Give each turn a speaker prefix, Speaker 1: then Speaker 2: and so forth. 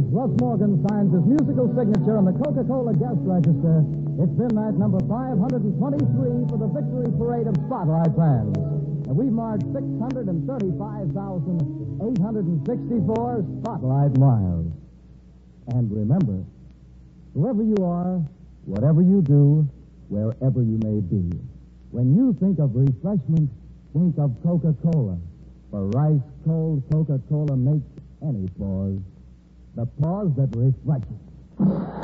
Speaker 1: Russ Morgan signs his musical signature on the Coca-Cola guest register. It's been that number 523 for the victory parade of Spotlight fans. And we've marched 635,864 Spotlight miles. And remember, whoever you are, whatever you do, wherever you may be, when you think of refreshment, think of Coca-Cola. For ice-cold Coca-Cola makes any pause the pause that refreshes.